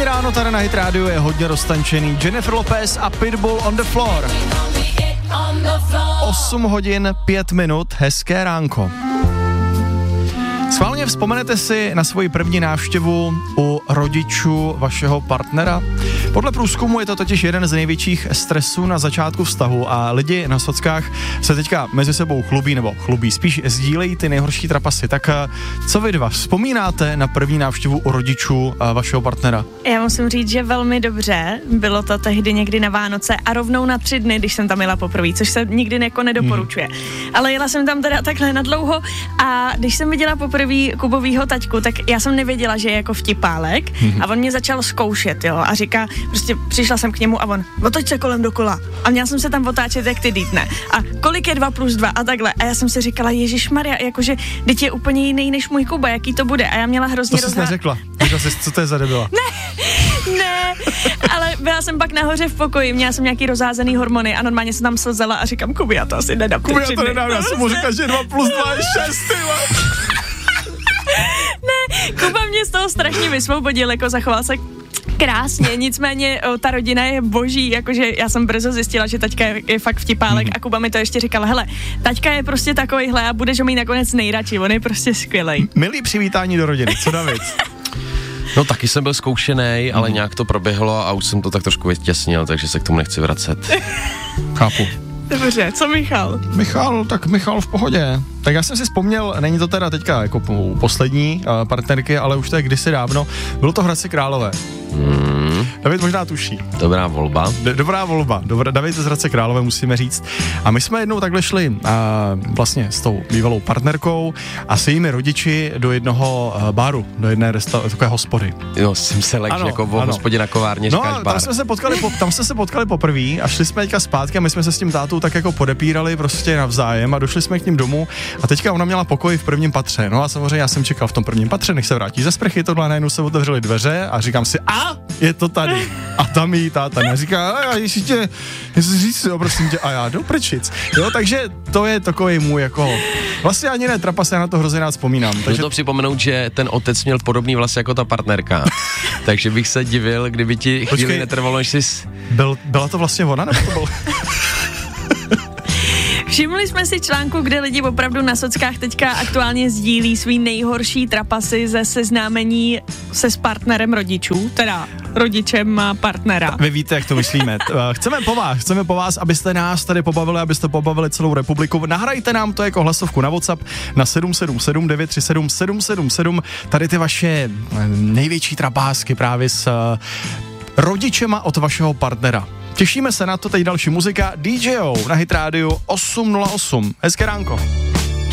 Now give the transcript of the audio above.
Ranní ráno tady na Hit Radio je hodně roztančený. Jennifer Lopez a Pitbull on the floor. 8 hodin 5 minut, hezké ránko. Schválně vzpomenete si na svoji první návštěvu u rodičů vašeho partnera? Podle průzkumu je to totiž jeden z největších stresů na začátku vztahu a lidi na sockách se teďka mezi sebou chlubí, spíš sdílejí ty nejhorší trapasy. Tak co vy dva, vzpomínáte na první návštěvu u rodičů vašeho partnera? Já musím říct, že velmi dobře. Bylo to tehdy někdy na Vánoce a rovnou na 3 dny, když jsem tam jela poprvé, což se nikdy nedoporučuje. Ale jela jsem tam teda takhle nadlouho a když jsem viděla poprvé Kubovýho taťku, tak já jsem nevěděla, že je jako vtipálek a on mě začal zkoušet, jo, a říká, prostě přišla jsem k němu a on, otoč se kolem dokola. A měla jsem se tam otáčet, jak ty dítne. A kolik je 2 + 2 a takhle. A já jsem si říkala, ježišmarja, jakože teď je úplně jiný než můj Kuba, jaký to bude. A já měla hrozně To jsi neřekla. Říkala jsi, co to je za debila? Ne, ale byla jsem pak nahoře v pokoji, měla jsem nějaký rozházený hormony a normálně jsem tam slzela a říkám, Kubi, já to asi nedám. Kubi, já to nedám, já jsem mu říkal, že 2 + 2 je 6, Ne, Kuba mě z toho strašně vysvobodil, jako zachoval se krásně, nicméně ta rodina je boží, jakože já jsem brzo zjistila, že taťka je fakt vtipálek a Kuba mi to ještě říkal, hele, taťka je prostě takovýhle a budeš ho mít nakonec nejradši, on je prostě skvělej. Milý přivítání do rodiny, co David? No taky jsem byl zkoušenej, ale nějak to proběhlo a už jsem to tak trošku vytěsnil, takže se k tomu nechci vracet. Chápu. Dobře, co Michal? Michal v pohodě. Tak já jsem si vzpomněl, není to teda teďka jako poslední partnerky, ale už to je kdysi dávno, bylo to v Hradci Králové. David možná tuší. Dobrá volba. Dobrá volba. David z Hradce Králové, musíme říct. A my jsme jednou takhle šli vlastně s tou bývalou partnerkou a s jejími rodiči do jednoho baru, do jedné takové hospody. Jo, jsem se lekl jako v hospodě na kovárně, říkáš bar. Tam jsme se potkali poprvé a šli jsme teďka zpátky a my jsme se s tím tátou tak jako podepírali prostě navzájem a došli jsme k ním domů a teďka ona měla pokoj v prvním patře. No a samozřejmě já jsem čekal v tom prvním patře, než se vrátí ze sprchy, tohle najednou se otevřely dveře a říkám si, je to tady. A tam jí táta neříká, ještě říct, jo, prosím tě, a já jdu prčic. Jo, takže to je takový můj jako, vlastně ani ne trapas, já na to hrozně rád vzpomínám. Takže to připomenout, že ten otec měl podobný vlasy jako ta partnerka. Takže bych se divil, kdyby ti chvíli netrvalo, než jsi... Byla to vlastně ona, nebo to bylo? Všimli jsme si článku, kde lidi opravdu na sockách teďka aktuálně sdílí svý nejhorší trapasy ze seznámení se s partnerem rodičů, teda rodičem partnera. Vy víte, jak to myslíme. Chceme po vás, abyste nás tady pobavili, abyste pobavili celou republiku. Nahrajte nám to jako hlasovku na WhatsApp na 777 937 777. Tady ty vaše největší trapásky právě s rodičema od vašeho partnera. Těšíme se na to, teď další muzika DJO na Hit Radio 808. Hezké ránko.